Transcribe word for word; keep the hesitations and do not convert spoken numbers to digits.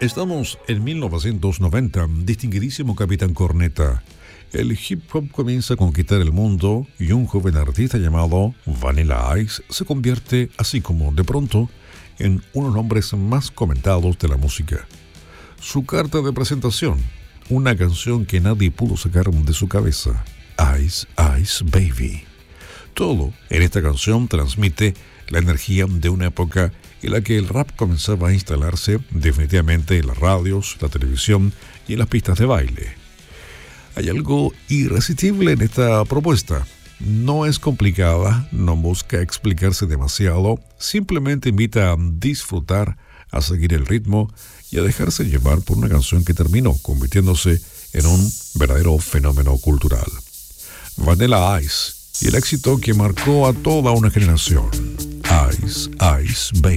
Estamos en mil novecientos noventa, distinguidísimo Capitán Corneta. El hip hop comienza a conquistar el mundo y un joven artista llamado Vanilla Ice se convierte, así como de pronto, en uno de los nombres más comentados de la música. Su carta de presentación, una canción que nadie pudo sacar de su cabeza, Ice Ice Baby. Todo en esta canción transmite la energía de una época en la que el rap comenzaba a instalarse definitivamente en las radios, la televisión y en las pistas de baile. Hay algo irresistible en esta propuesta. No es complicada, no busca explicarse demasiado, simplemente invita a disfrutar, a seguir el ritmo y a dejarse llevar por una canción que terminó convirtiéndose en un verdadero fenómeno cultural. Vanilla Ice y el éxito que marcó a toda una generación. Ice Ice Baby.